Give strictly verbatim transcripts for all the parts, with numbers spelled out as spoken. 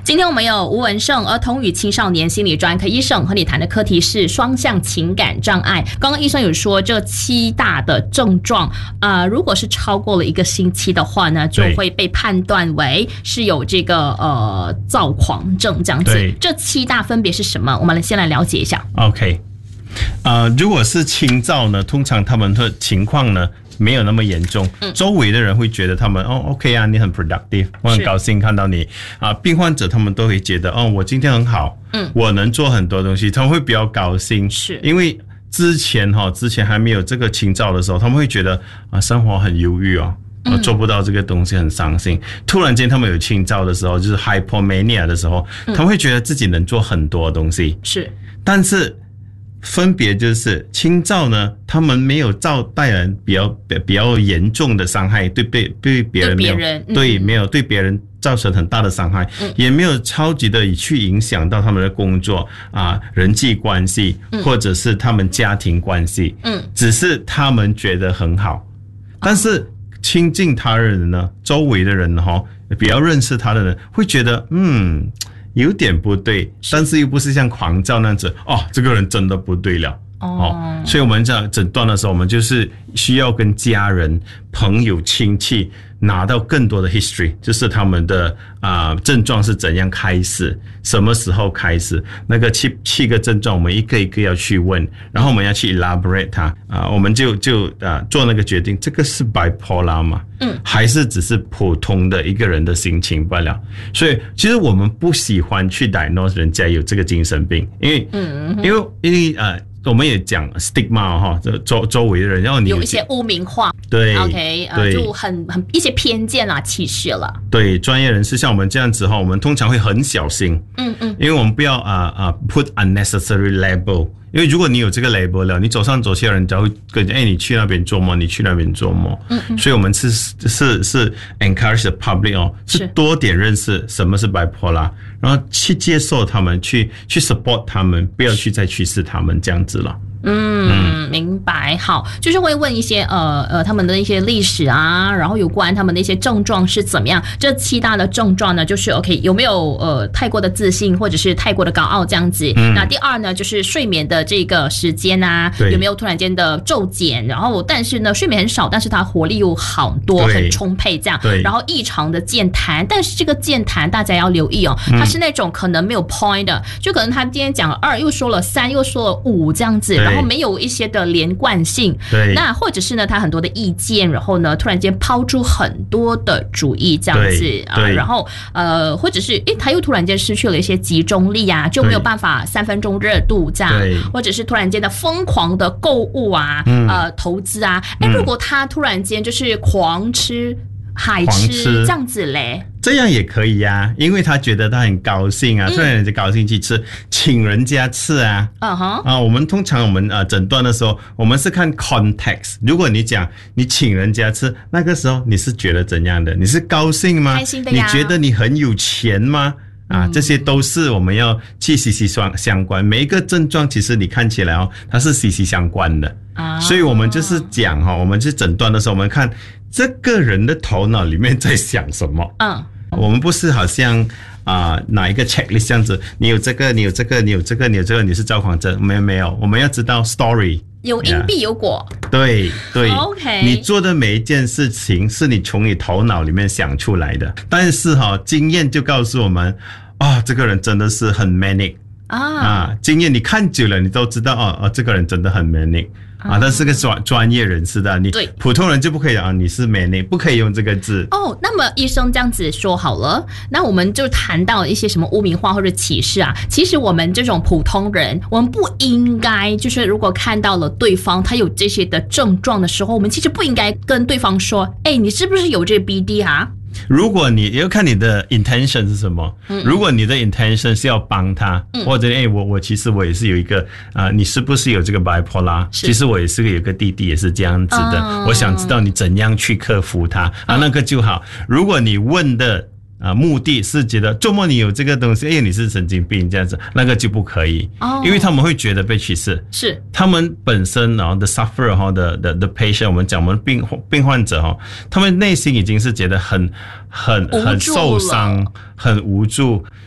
今天我们有吴文胜儿童与青少年心理专科医生和你谈的课题是双向情感障碍。刚刚医生有说这七大的症状，呃，如果是超过了一个星期的话呢，就会被判断为是有这个呃躁狂症这样子。这七大分别是什么？我们先来了解一下。 OK， 呃，如果是轻躁呢，通常他们的情况呢没有那么严重，周围的人会觉得他们哦 OK 啊，你很 productive， 我很高兴看到你啊。病患者他们都会觉得哦，我今天很好，嗯，我能做很多东西，他们会比较高兴，是因为之前哈、哦，之前还没有这个轻躁的时候，他们会觉得啊，生活很忧郁哦。我做不到这个东西很伤心，突然间他们有轻躁的时候，就是 hypomania 的时候，他们会觉得自己能做很多东西，是，但是分别就是轻躁呢，他们没有造带来比较比较严重的伤害，对对对别人没有，对别人、嗯、对没有对别人造成很大的伤害，嗯、也没有超级的去影响到他们的工作啊、人际关系、嗯，或者是他们家庭关系，嗯，只是他们觉得很好，但是亲近他人呢，周围的人哈，比较认识他的人会觉得嗯。有点不对，但是又不是像狂躁那样子哦，这个人真的不对了哦, 哦，所以我们在诊断的时候，我们就是需要跟家人、朋友、亲戚拿到更多的 history， 就是他们的啊、呃、症状是怎样开始，什么时候开始，那个七七个症状我们一个一个要去问，然后我们要去 elaborate 它啊、呃，我们就就啊、呃、做那个决定，这个是 bipolar 吗？嗯，还是只是普通的一个人的心情罢了。所以其实我们不喜欢去 diagnose 人家有这个精神病，因为嗯因为因为呃。我们也讲 stigma 哈，周周围的人，然后你有一些污名化，对 ，OK， 呃，就很很一些偏见啦、歧视了。 对，专业人士像我们这样子哈，我们通常会很小心，嗯嗯，因为我们不要啊啊、uh, uh, put unnecessary label。因为如果你有这个 label 了，你走上走下人家会跟你哎，你去那边做么？你去那边做么？嗯嗯。所以我们是是是 encourage the public 哦，是多点认识什么是 bipolar， 然后去接受他们，去去 support 他们，不要去再歧视他们这样子了。 嗯，明白。好，就是会问一些呃呃他们的一些历史啊，然后有关他们的一些症状是怎么样。这七大的症状呢，就是 OK 有没有呃太过的自信或者是太过的高傲这样子。嗯、那第二呢，就是睡眠的这个时间啊，有没有突然间的骤减？然后但是呢睡眠很少，但是他活力又好多，很充沛这样。对。然后异常的健谈，但是这个健谈大家要留意哦，它是那种可能没有 point 的，就可能他今天讲了二，又说了三，又说了五这样子。然后没有一些的连贯性，对，那或者是呢，他很多的意见，然后呢，突然间抛出很多的主意这样子啊，然后呃，或者是诶，他又突然间失去了一些集中力啊，就没有办法三分钟热度这样，或者是突然间的疯狂的购物啊，嗯、呃，投资啊，诶，如果他突然间就是狂吃海吃这样子嘞。 这样也可以呀、啊，因为他觉得他很高兴啊，突然人家高兴去吃，请人家吃啊。嗯哼。啊，我们通常我们呃诊断的时候，我们是看 context。如果你讲你请人家吃，那个时候你是觉得怎样的？你是高兴吗？ 开心的呀。 你觉得你很有钱吗？啊，这些都是我们要去息息相关。每一个症状其实你看起来哦，它是息息相关的。啊。所以我们就是讲哈、哦，我们去诊断的时候，我们看这个人的头脑里面在想什么。嗯。我们不是好像啊、呃、哪一个 checklist 这样子，你有这个，你有这个，你有这个，你有这个，你是躁狂症，没有没有，我们要知道 story， 有因必有果。 对对 ，OK， 你做的每一件事情是你从你头脑里面想出来的，但是哈、哦，经验就告诉我们，啊、哦，这个人真的是很 manic 啊啊，经验你看久了，你都知道哦哦，这个人真的很 manic。啊，他是个专专业人士的，你普通人就不可以啊，你是 manic 不可以用这个字哦。那么医生这样子说好了，那我们就谈到一些什么污名化或者歧视啊。其实我们这种普通人，我们不应该就是如果看到了对方他有这些的症状的时候，我们其实不应该跟对方说，哎，你是不是有这 B D 啊？ 如果你要看你的 intention 是什么，嗯、如果你的 intention 是要帮他，嗯、或者哎，我我其实我也是有一个啊、呃，你是不是有这个 bipolar？ 其实我也是有个弟弟也是这样子的，嗯、我想知道你怎样去克服它啊，那个就好。如果你问的啊，目的是觉得周末你有这个东西，哎，你是神经病这样子，那个就不可以，哦、因为他们会觉得被歧视。是他们本身然后 the sufferer 哈的的 the patient， 我们讲我们病病患者哈，他们内心已经是觉得很很很受伤，很无助，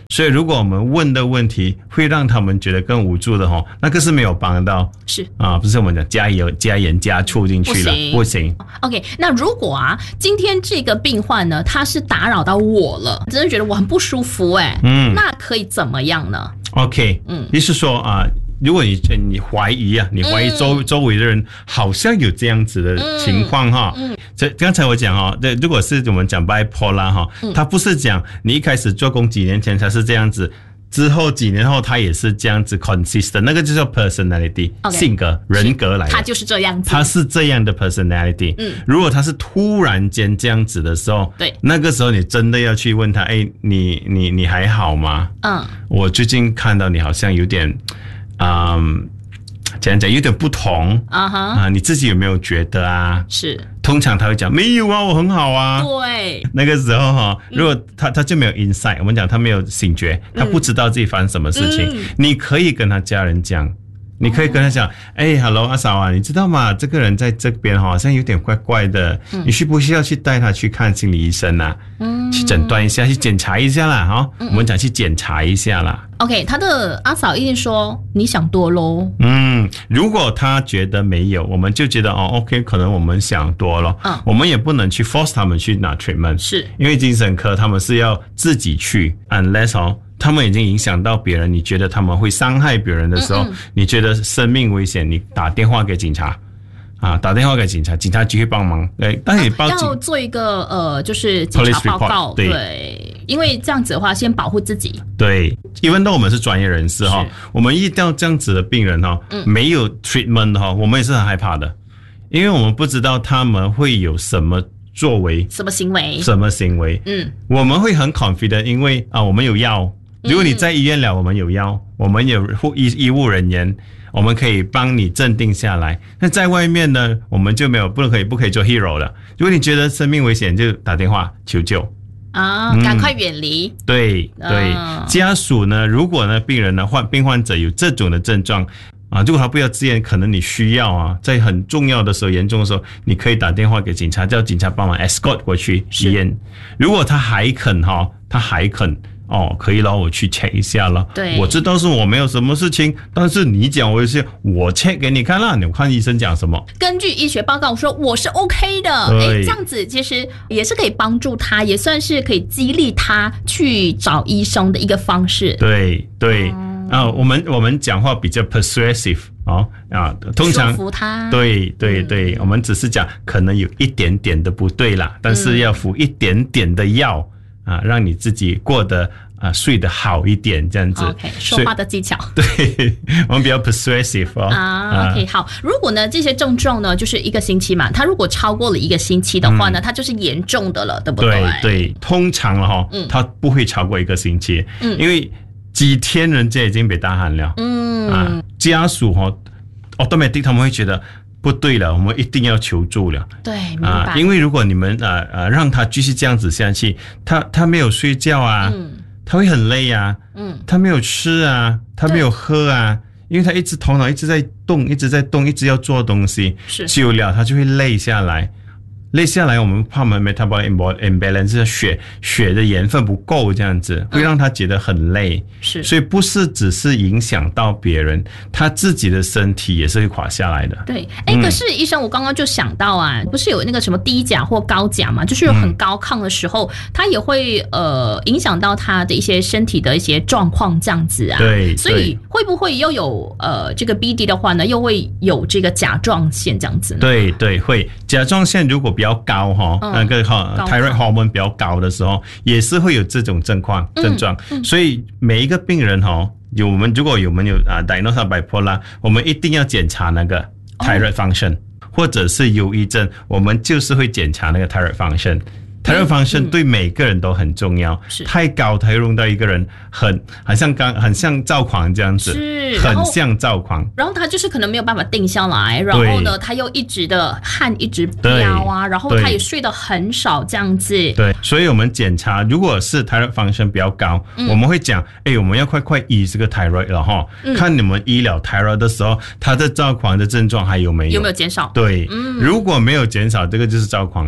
所以如果我们问的问题会让他们觉得更无助的齁，那个是没有帮到。 是啊，不是我们讲加油加盐加醋进去了，不行。不行 OK， 那如果啊，今天这个病患呢，他是打扰到我了，真的觉得我很不舒服哎、欸，嗯，那可以怎么样呢 ？OK， 嗯，意思说啊。如果你你怀疑啊，你怀疑周、嗯、周围的人好像有这样子的情况哈，嗯，这、嗯、刚才我讲哈，这如果是我们讲 bipolar 哈，嗯，他不是讲你一开始做工几年前才是这样子，之后几年后他也是这样子 consistent， 那个就叫 personality、okay, 性格人格来的， 他就是这样子， 他是这样的 personality。嗯，如果他是突然间这样子的时候， 对， 那个时候你真的要去问他，哎，你你你还好吗？嗯，我最近看到你好像有点。嗯，怎样讲有点不同啊哈、uh-huh. 啊，你自己有没有觉得啊？是，通常他会讲没有啊，我很好啊。对，那个时候哈，如果他他就没有 insight，、嗯、我们讲他没有醒觉，他不知道自己发生什么事情，嗯、你可以跟他家人讲。你可以跟他讲，哎、欸、，Hello 阿嫂啊，你知道吗？这个人在这边好像有点怪怪的，嗯、你需不需要去带他去看心理医生啊？嗯，去诊断一下，去检查一下啦，哈、嗯，我们讲去检查一下啦。 OK， 他的阿嫂一定说你想多咯。 嗯，如果他觉得没有，我们就觉得哦 ，OK， 可能我们想多了。嗯，我们也不能去 force 他们去拿 treatment， 是因为精神科他们是要自己去 ，unless 哦。他们已经影响到别人，你觉得他们会伤害别人的时候，嗯嗯你觉得生命危险，你打电话给警察啊，打电话给警察，警察局会帮忙。对，但你报警、啊、要做一个呃，就是警察报告，对，对，因为这样子的话，先保护自己。 对，因为我们是专业人士哈，我们遇到这样子的病人哈，嗯、没有 treatment 哈，我们也是很害怕的，因为我们不知道他们会有什么。作为什么行为？ 什么行为？嗯，我们会很 confident， 因为啊，我们有药。如果你在医院了，我们有药，我们有医医务人员，我们可以帮你镇定下来。那在外面呢，我们就没有不可以不可以做 hero 了。如果你觉得生命危险，就打电话求救啊，赶、嗯、快远离。 对对、啊，家属呢，如果呢病人呢患病患者有这种的症状。啊，如果他不要自愿，可能你需要啊，在很重要的时候、严重的时候，你可以打电话给警察，叫警察帮忙 escort 过去医院。如果他还肯哈，他还肯哦，可以了，我去 check 一下了。对，我知道是我没有什么事情，但是你讲我是我 check 给你看啦，你看医生讲什么？ 根据医学报告说我是 OK 的，哎，这样子其实也是可以帮助他，也算是可以激励他去找医生的一个方式。 对对。嗯啊，我们我们讲话比较 persuasive 哦啊，通常说服他， 对对对、嗯，我们只是讲可能有一点点的不对啦，但是要服一点点的药、嗯、啊，让你自己过得啊睡得好一点，这样子。 OK， 说话的技巧。 对，我们比较 persuasive 哦。 啊 ，OK， 好。如果呢这些症状呢就是一个星期嘛，它如果超过了一个星期的话呢，嗯、它就是严重的了，对不对？ 对对，通常了哈、嗯，它不会超过一个星期，嗯，因为。几天人家已经被大喊了，嗯啊，家属哈 automatic 他们会觉得不对了，我们一定要求助了， 对，明白。啊， 因为如果你们呃呃让他继续这样子下去，他他没有睡觉啊，嗯，他会很累啊，嗯，他没有吃啊，他没有喝啊，因为他一直头脑一直在动，一直在动，一直要做东西，是久了他就会累下来。累下来，我们怕我们 metabolic imbalance 血血的盐分不够，这样子会让他觉得很累。是，所以不是只是影响到别人，他自己的身体也是会垮下来的。 对，哎、欸嗯，可是医生，我刚刚就想到啊，不是有那个什么低钾或高钾嘛？就是有很高亢的时候，嗯、他也会呃影响到他的一些身体的一些状况，这样子啊。 对， 所以会不会又有呃这个 B D 的话呢，又会有这个甲状腺这样子呢？ 对对，会甲状腺如果比较高哈、嗯，那个哈 thyroid hormone 比较高的时候，也是会有这种症况症状、嗯嗯。所以每一个病人哈，有我们如果有我们有啊 diagnosed bipolar， 我们一定要检查那个 thyroid function，、哦、或者是忧郁症，我们就是会检查那个 thyroid function。thyroid function 对每个人都很重要，嗯、太高它会弄到一个人很很像刚很像躁狂这样子，是很像躁狂， 然后他就是可能没有办法定下来，然后呢他又一直的汗一直飙啊，然后他也睡得很少这样子。 对，所以我们检查如果是 thyroid function 比较高、嗯、我们会讲哎，我们要快快医这个 thyroid 了哈、嗯，看你们医疗 thyroid 的时候，他的躁狂的症状还有没有有没有减少？ 对、嗯，如果没有减少，这个就是躁狂了。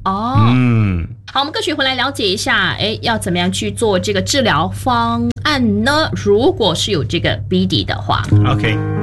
哦， 嗯， 好，我们歌曲回来了解一下，哎，要怎么样去做这个治疗方案呢？如果是有这个 B D 的话 ，OK。